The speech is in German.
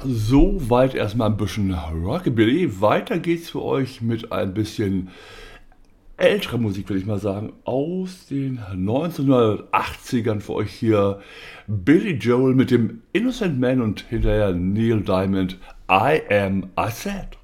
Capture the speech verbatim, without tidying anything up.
Soweit erstmal ein bisschen Rockabilly. Weiter geht's für euch mit ein bisschen älterer Musik, würde ich mal sagen, aus den neunzehnhundertachtzigern für euch hier. Billy Joel mit dem Innocent Man und hinterher Neil Diamond, I Am I Said.